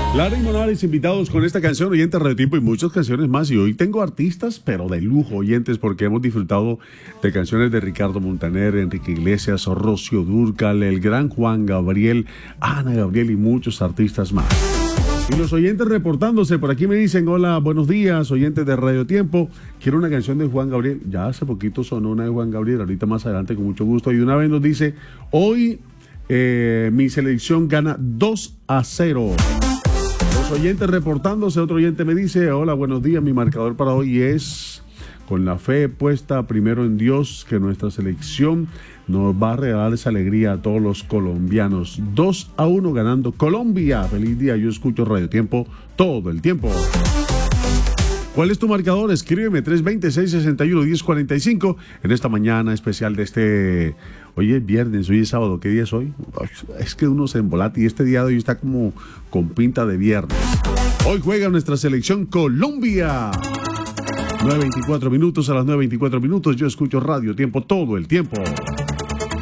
Lara y Morales invitados con esta canción, oyentes de Radio Tiempo y muchas canciones más. Y hoy tengo artistas, pero de lujo, oyentes, porque hemos disfrutado de canciones de Ricardo Montaner, Enrique Iglesias, Rocío Dúrcal, el gran Juan Gabriel, Ana Gabriel y muchos artistas más. Y los oyentes reportándose, por aquí me dicen: hola, buenos días, oyentes de Radio Tiempo. Quiero una canción de Juan Gabriel. Ya hace poquito sonó una de Juan Gabriel, ahorita más adelante con mucho gusto. Y una vez nos dice: hoy mi selección gana 2-0. Los oyentes reportándose, otro oyente me dice: hola, buenos días, mi marcador para hoy es, con la fe puesta primero en Dios, que nuestra selección nos va a regalar esa alegría a todos los colombianos. 2-1 ganando Colombia. Feliz día, yo escucho Radio Tiempo todo el tiempo. ¿Cuál es tu marcador? Escríbeme 320-661-1045 en esta mañana especial de este... Hoy es viernes, hoy es sábado. ¿Qué día es hoy? Es que uno se embolata y este día de hoy está como con pinta de viernes. Hoy juega nuestra selección Colombia. 9:24 minutos, a las 9:24 minutos yo escucho Radio Tiempo todo el tiempo.